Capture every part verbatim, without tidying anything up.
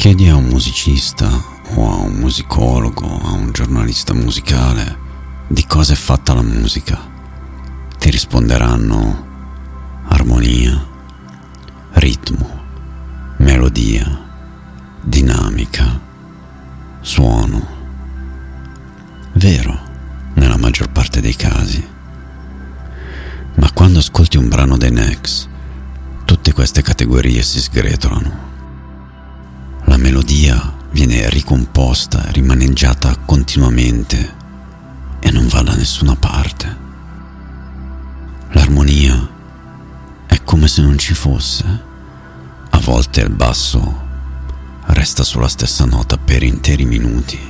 chiedi a un musicista o a un musicologo, a un giornalista musicale di cosa è fatta la musica, ti risponderanno armonia, ritmo, melodia, dinamica, suono. Vero, nella maggior parte dei casi. Ma quando ascolti un brano dei Nex, tutte queste categorie si sgretolano. La melodia viene ricomposta, rimaneggiata continuamente e non va da nessuna parte. L'armonia è come se non ci fosse. A volte il basso resta sulla stessa nota per interi minuti.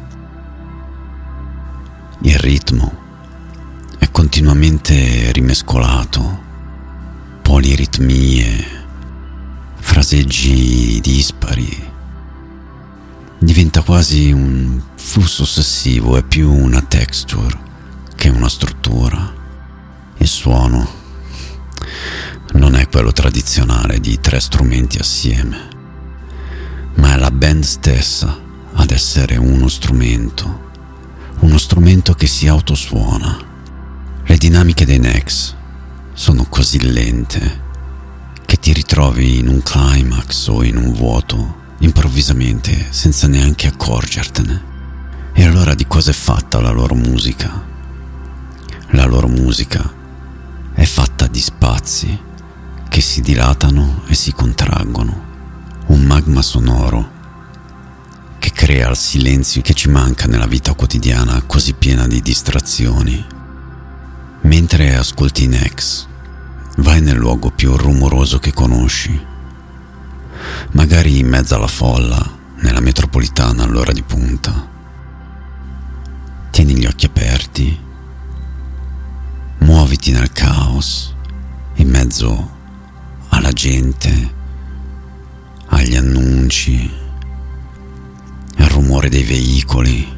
Il ritmo è continuamente rimescolato, poliritmie, fraseggi dispari. Diventa quasi un flusso ossessivo, è più una texture che una struttura. Il suono non è quello tradizionale di tre strumenti assieme, ma è la band stessa ad essere uno strumento, uno strumento che si autosuona. Le dinamiche dei Nex sono così lente che ti ritrovi in un climax o in un vuoto improvvisamente senza neanche accorgertene. E allora di cosa è fatta la loro musica? La loro musica è fatta di spazi che si dilatano e si contraggono, un magma sonoro che crea il silenzio che ci manca nella vita quotidiana così piena di distrazioni. Mentre ascolti i Nex, vai nel luogo più rumoroso che conosci, magari in mezzo alla folla, nella metropolitana all'ora di punta. Tieni gli occhi aperti, muoviti nel caos, in mezzo alla gente, agli annunci, al rumore dei veicoli,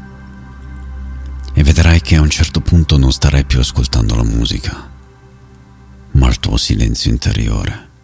e vedrai che a un certo punto non starai più ascoltando la musica, ma il tuo silenzio interiore.